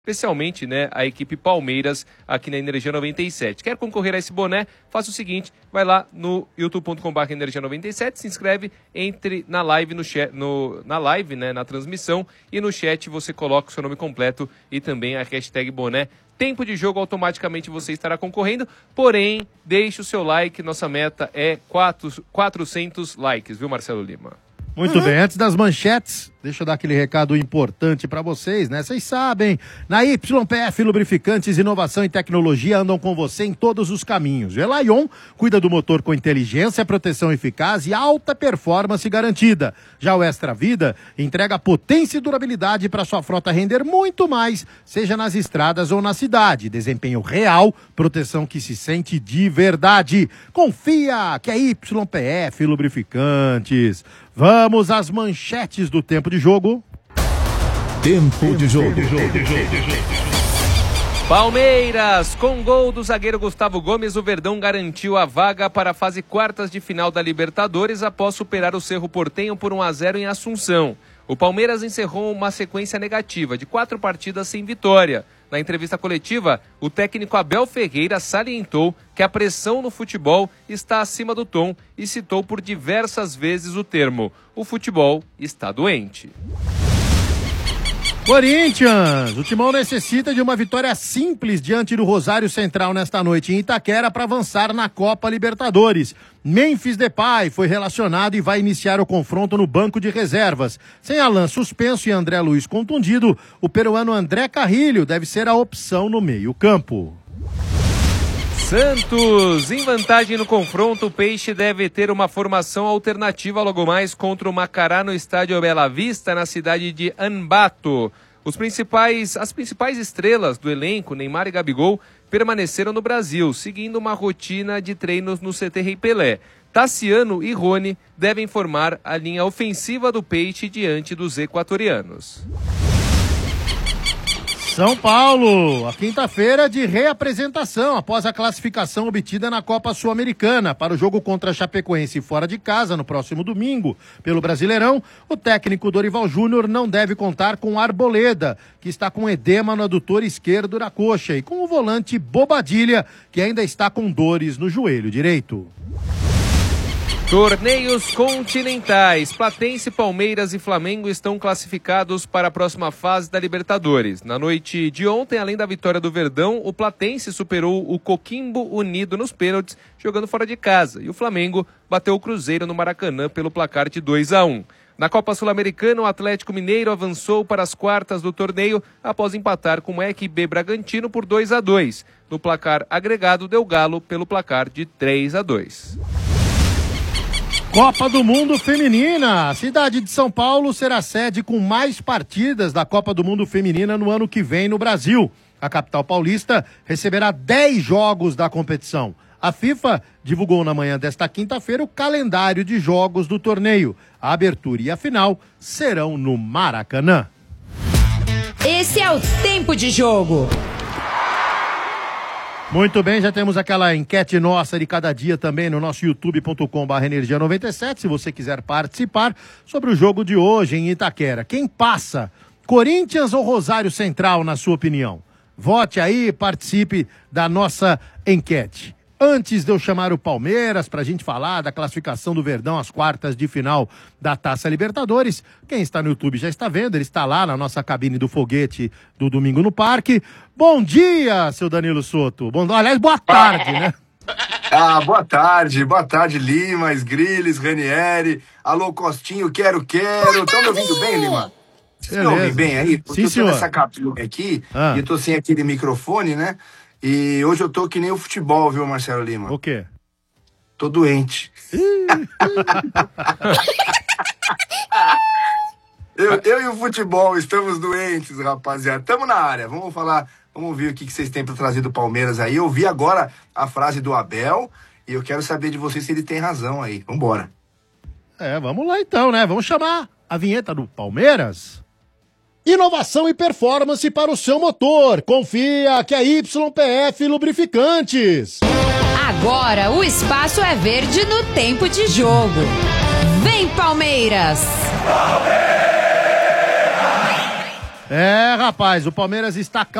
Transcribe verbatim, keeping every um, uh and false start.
especialmente, né, a equipe Palmeiras aqui na Energia noventa e sete. Quer concorrer a esse boné? Faça o seguinte, vai lá no youtube ponto com barra energia noventa e sete, se inscreve, entre na live, no chat, no, na live, né, na transmissão, e no chat você coloca o seu nome completo e também a hashtag boné. Tempo de jogo, automaticamente você estará concorrendo, porém, deixe o seu like, nossa meta é quatrocentos likes, viu, Marcelo Lima? Muito uhum. bem, antes das manchetes, deixa eu dar aquele recado importante para vocês, né? Vocês sabem, na Y P F Lubrificantes, inovação e tecnologia andam com você em todos os caminhos. O Elayon cuida do motor com inteligência, proteção eficaz e alta performance garantida. Já o Extra Vida entrega potência e durabilidade para sua frota render muito mais, seja nas estradas ou na cidade. Desempenho real, proteção que se sente de verdade. Confia que é Y P F Lubrificantes. Vamos às manchetes do tempo de jogo. Tempo de jogo. Palmeiras, com gol do zagueiro Gustavo Gomes, o Verdão garantiu a vaga para a fase quartas de final da Libertadores após superar o Cerro Porteño por um a zero em Assunção. O Palmeiras encerrou uma sequência negativa de quatro partidas sem vitória. Na entrevista coletiva, o técnico Abel Ferreira salientou que a pressão no futebol está acima do tom e citou por diversas vezes o termo: o futebol está doente. Corinthians, o Timão necessita de uma vitória simples diante do Rosário Central nesta noite em Itaquera para avançar na Copa Libertadores. Memphis Depay foi relacionado e vai iniciar o confronto no banco de reservas. Sem Alan suspenso e André Luiz contundido, o peruano André Carrilho deve ser a opção no meio-campo. Santos, em vantagem no confronto, o Peixe deve ter uma formação alternativa logo mais contra o Macará no estádio Bela Vista, na cidade de Ambato. Os principais, as principais estrelas do elenco, Neymar e Gabigol, permaneceram no Brasil, seguindo uma rotina de treinos no C T Rei Pelé. Tassiano e Rony devem formar a linha ofensiva do Peixe diante dos equatorianos. São Paulo, a quinta-feira de reapresentação após a classificação obtida na Copa Sul-Americana para o jogo contra a Chapecoense fora de casa no próximo domingo. Pelo Brasileirão, o técnico Dorival Júnior não deve contar com Arboleda, que está com edema no adutor esquerdo da coxa, e com o volante Bobadilha, que ainda está com dores no joelho direito. Torneios continentais. Platense, Palmeiras e Flamengo estão classificados para a próxima fase da Libertadores. Na noite de ontem, além da vitória do Verdão, o Platense superou o Coquimbo Unido nos pênaltis, jogando fora de casa. E o Flamengo bateu o Cruzeiro no Maracanã pelo placar de dois a um. Na Copa Sul-Americana, o Atlético Mineiro avançou para as quartas do torneio após empatar com o R B Bragantino por dois a dois. No placar agregado, deu Galo pelo placar de três a dois. Copa do Mundo Feminina. A cidade de São Paulo será sede com mais partidas da Copa do Mundo Feminina no ano que vem no Brasil. A capital paulista receberá dez jogos da competição. A FIFA divulgou na manhã desta quinta-feira o calendário de jogos do torneio. A abertura e a final serão no Maracanã. Esse é o Tempo de Jogo. Muito bem, já temos aquela enquete nossa de cada dia também no nosso youtube ponto com barra energia noventa e sete, se você quiser participar sobre o jogo de hoje em Itaquera. Quem passa, Corinthians ou Rosário Central, na sua opinião? Vote aí, participe da nossa enquete. Antes de eu chamar o Palmeiras para a gente falar da classificação do Verdão às quartas de final da Taça Libertadores, quem está no YouTube já está vendo, ele está lá na nossa cabine do foguete do Domingo no Parque. Bom dia, seu Danilo Soto. Bom, aliás, boa tarde, né? Ah, boa tarde, boa tarde, Lima, Sgrilles, Ranieri, alô, Costinho, quero, quero. Estão me ouvindo bem, Lima? Vocês me ouvem bem aí? Porque Sim, eu tô senhor. nessa capinha aqui Ah. e eu tô sem aquele microfone, né? E hoje eu tô que nem o futebol, viu, Marcelo Lima? O quê? Tô doente. eu, eu e o futebol estamos doentes, rapaziada. Tamo na área, vamos falar, vamos ver o que, que vocês têm pra trazer do Palmeiras aí. Eu vi agora a frase do Abel e eu quero saber de vocês se ele tem razão aí. Vambora. É, vamos lá então, né? Vamos chamar a vinheta do Palmeiras. Inovação e performance para o seu motor. Confia que é Y P F Lubrificantes. Agora o espaço é verde no Tempo de Jogo. Vem, Palmeiras! É, rapaz, o Palmeiras está